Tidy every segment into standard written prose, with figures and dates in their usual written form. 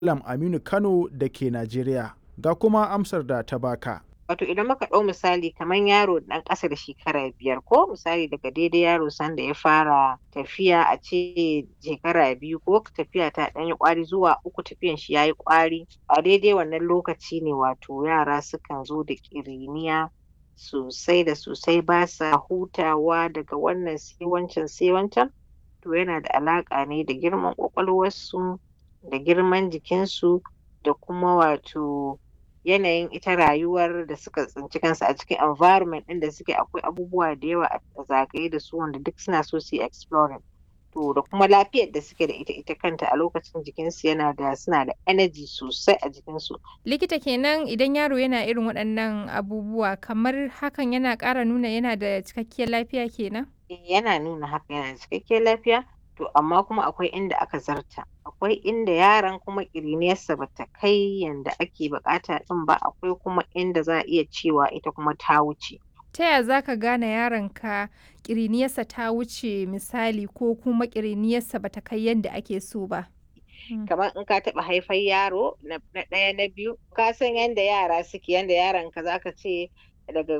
Malam Aminu Kano da ke Najeriya. Ga kuma amsar da ta baka. Wato idan muka ɗau misali kamar yaro ɗan ƙasa da shekara 5 ko misali daga daidai yaro sanda ya fara tafiya a ce shekara 2 ko tafiya ta ɗan yi ƙwari zuwa 3 tafiyan shi ya yi ƙwari, a daidai wannan lokaci ne wato yara sukan zo da ƙiriniya sosai da sosai ba sa hutawa daga wannan sai wancan sai wancan. To yana da alaƙa ne da girman ƙwaƙwalwarsu da girman jikinsu da kuma wato yanayin ita rayuwar da suka tsinci kansu a cikin environment ɗin da suke akwai abubuwa da yawa a zagaye da su wanda duk suna so su yi exploring. To da kuma lafiyar da suke da ita kanta a lokacin jikinsu suna da energy sosai a jikinsu. Likita kenan idan yaro yana irin waɗannan abubuwa kamar hakan yana ƙara nuna yana da cikakkiyar lafiya kenan? Yana nuna haka yana da cikakkiyar lafiya, to amma kuma akwai inda aka zarta. Akwai inda yaron kuma ƙiriniyarsa ba ta kai yanda ake buƙata ɗin ba, akwai kuma inda za a iya cewa ita kuma ta wuce. Ta ya za ka gane yaronka ƙiriniyarsa ta wuce misali ko kuma ƙiriniyarsa ba ta kai yadda ake so ba? Kamar in ka taɓa haifar yaro na ɗaya na biyu, ka san yanda yara suke, yanda yaronka za ka ce daga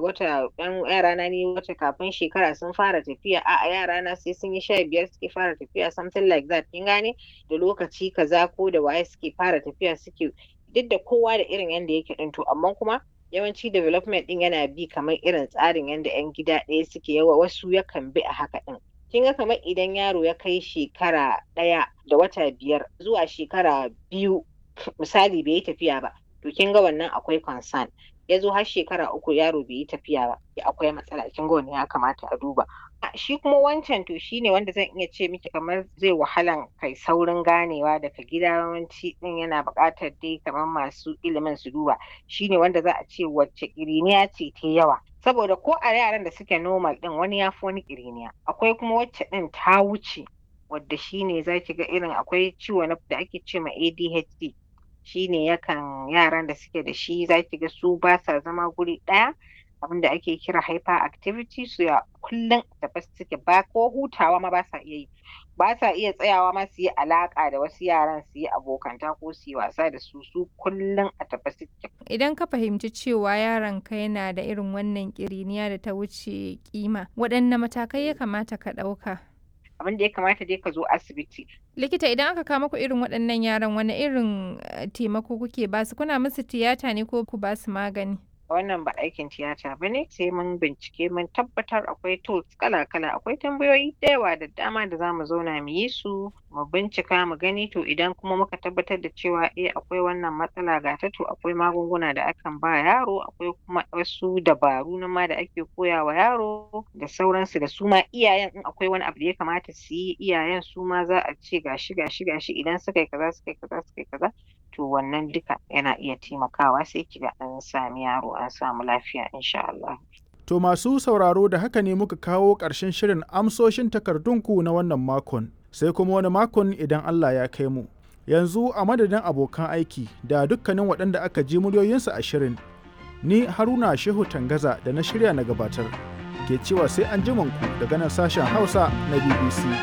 yarana ni wata kafin shekara sun fara tafiya, a'a yarana sai sun yi 15 suke fara tafiya something like that, kin gane? Da lokaci kaza ko da waye suke fara tafiya suke duk da kowa da irin yanda yake ɗin to amma kuma yawanci development ɗin yana bi kamar irin tsarin yanda 'yan gida ɗaya suke wasu yakan bi a haka ɗin. Kin ga kamar idan yaro ya kai shekara 1 da wata 5 zuwa shekara 2 misali bai yi tafiya ba, to kin ga wannan akwai concern. Ya zo har shekara 3 yaro bai yi tafiya ba, akwai matsala, kin ga wannan ya kamata a duba. Shi kuma wancan to shine wanda zan iya ce miki kamar zai wahalan kai saurin ganewa daga gida yawanci ɗin yana buƙatar dai kamar masu ilimin su duba. Shine wanda za a ce wacce ƙiriniya ce ta yawa. Saboda ko a yaran da suke normal ɗin wani ya fi wani ƙiriniya. Akwai kuma wacce ɗin ta wuce wadda shine za ki ga irin akwai ciwo da ake ce ma ADHD. Shine yaran da suke da shi za ki ga su ba sa zama guri ɗaya, abin da ake kira hyperactivity, su ya kullum tafe suke ba ko hutawa ma ba sa iya yi. Ba sa iya tsayawa ma su yi alaƙa da wasu yaran su yi abokanta ko su yi wasa da su kullum a tafe suke. Idan ka fahimci cewa yaronka yana da irin wannan ƙiriniya da ta wuce kima, waɗanne matakai ya kamata ka ɗauka? Abin da ya kamata dai ka zo asibiti. Likita idan aka kawo muku irin waɗannan yaran wani irin taimako kuke ba su? Kuna musu tiyata ne ko ku ba su magani? Wannan ba aikin tiyata ba ne, sai mun bincike mun tabbatar akwai tools kala-kala, akwai tambayoyi da yawa da dama da za mu zauna mu yi su mu bincika mu gani, to idan kuma muka tabbatar da cewa akwai wannan matsala ga ta, to akwai magunguna da akan ba yaro, akwai kuma wasu dabaru na ma da ake koya wa yaro da sauransu, da su ma iyayen in akwai wani abu da ya kamata su yi, iyayen su ma za a ce gashi idan suka yi kaza suka yi kaza to wannan duka yana iya taimakawa sai kiga an sami yaro an samu lafiya insha Allah. To masu sauraro da haka ne muka kawo ƙarshen shirin amsoshin takardunku na wannan makon, sai kuma wani makon idan Allah ya kai mu. Yanzu a madadin abokan aiki da dukkanin waɗanda aka ji muryoyinsu a shirin, ni Haruna Shehu Tangaza da na shirya na gabatar, ke cewa sai an ji ku daga nan sashen Hausa na BBC.